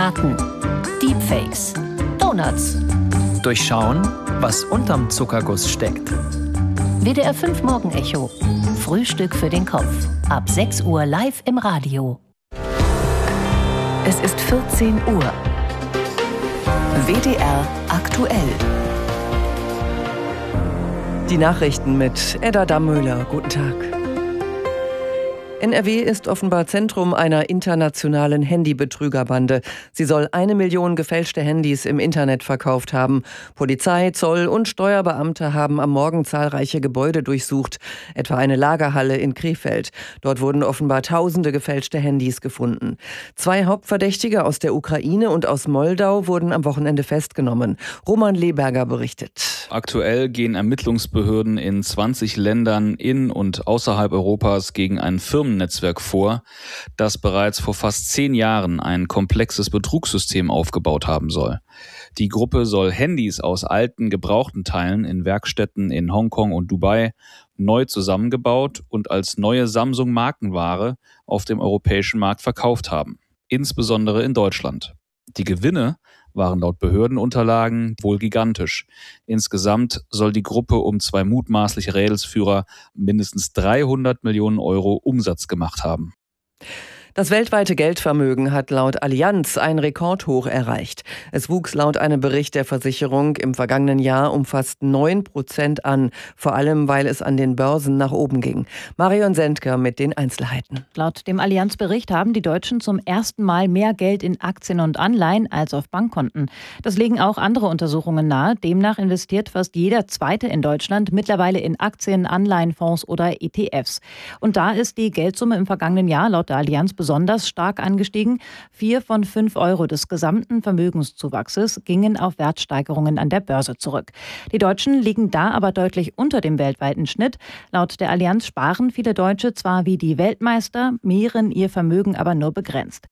Braten, Deepfakes, Donuts. Durchschauen, was unterm Zuckerguss steckt. WDR 5 Morgenecho. Frühstück für den Kopf. Ab 6 Uhr live im Radio. Es ist 14 Uhr. WDR aktuell. Die Nachrichten mit Edda Dammöhler. Guten Tag. NRW ist offenbar Zentrum einer internationalen Handybetrügerbande. Sie soll 1 Million gefälschte Handys im Internet verkauft haben. Polizei, Zoll und Steuerbeamte haben am Morgen zahlreiche Gebäude durchsucht, etwa eine Lagerhalle in Krefeld. Dort wurden offenbar tausende gefälschte Handys gefunden. 2 Hauptverdächtige aus der Ukraine und aus Moldau wurden am Wochenende festgenommen. Roman Leberger berichtet. Aktuell gehen Ermittlungsbehörden in 20 Ländern in und außerhalb Europas gegen ein Firmennetzwerk vor, das bereits vor fast 10 Jahren ein komplexes Betrugssystem aufgebaut haben soll. Die Gruppe soll Handys aus alten, gebrauchten Teilen in Werkstätten in Hongkong und Dubai neu zusammengebaut und als neue Samsung-Markenware auf dem europäischen Markt verkauft haben, insbesondere in Deutschland. Die Gewinne waren laut Behördenunterlagen wohl gigantisch. Insgesamt soll die Gruppe um 2 mutmaßliche Rädelsführer mindestens 300 Millionen Euro Umsatz gemacht haben. Das weltweite Geldvermögen hat laut Allianz ein Rekordhoch erreicht. Es wuchs laut einem Bericht der Versicherung im vergangenen Jahr um fast 9% an, vor allem weil es an den Börsen nach oben ging. Marion Sendker mit den Einzelheiten. Laut dem Allianz-Bericht haben die Deutschen zum ersten Mal mehr Geld in Aktien und Anleihen als auf Bankkonten. Das legen auch andere Untersuchungen nahe. Demnach investiert fast jeder Zweite in Deutschland mittlerweile in Aktien, Anleihen, Fonds oder ETFs. Und da ist die Geldsumme im vergangenen Jahr laut der Allianz besonders stark angestiegen. 4 von 5 Euro des gesamten Vermögenszuwachses gingen auf Wertsteigerungen an der Börse zurück. Die Deutschen liegen da aber deutlich unter dem weltweiten Schnitt. Laut der Allianz sparen viele Deutsche zwar wie die Weltmeister, mehren ihr Vermögen aber nur begrenzt.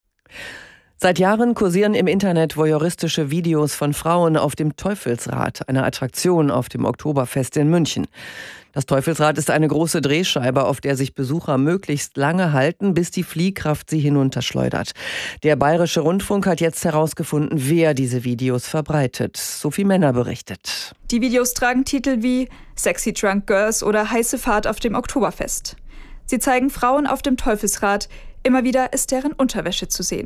Seit Jahren kursieren im Internet voyeuristische Videos von Frauen auf dem Teufelsrad, einer Attraktion auf dem Oktoberfest in München. Das Teufelsrad ist eine große Drehscheibe, auf der sich Besucher möglichst lange halten, bis die Fliehkraft sie hinunterschleudert. Der Bayerische Rundfunk hat jetzt herausgefunden, wer diese Videos verbreitet. Sophie Männer berichtet. Die Videos tragen Titel wie Sexy Drunk Girls oder Heiße Fahrt auf dem Oktoberfest. Sie zeigen Frauen auf dem Teufelsrad. Immer wieder ist deren Unterwäsche zu sehen.